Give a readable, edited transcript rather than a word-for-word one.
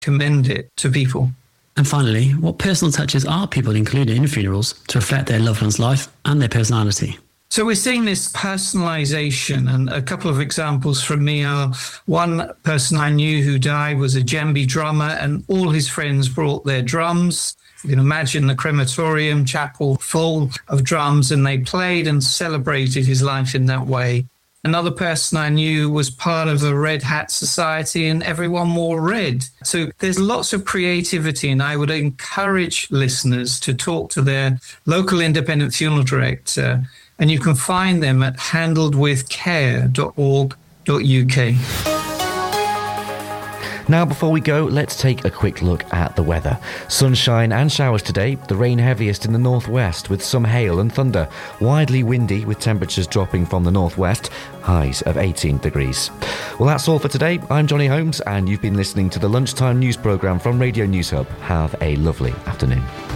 commend it to people. And finally, what personal touches are people including in funerals to reflect their loved one's life and their personality? So we're seeing this personalization, and a couple of examples from me are one person I knew who died was a djembe drummer, and all his friends brought their drums. You can imagine the crematorium chapel full of drums, and they played and celebrated his life in that way. Another person I knew was part of a Red Hat Society, and everyone wore red. So there's lots of creativity, and I would encourage listeners to talk to their local independent funeral director, and you can find them at handledwithcare.org.uk. Now, before we go, let's take a quick look at the weather. Sunshine and showers today, the rain heaviest in the northwest with some hail and thunder. Widely windy with temperatures dropping from the northwest, highs of 18 degrees. Well, that's all for today. I'm Johnny Holmes and you've been listening to the Lunchtime News programme from Radio News Hub. Have a lovely afternoon.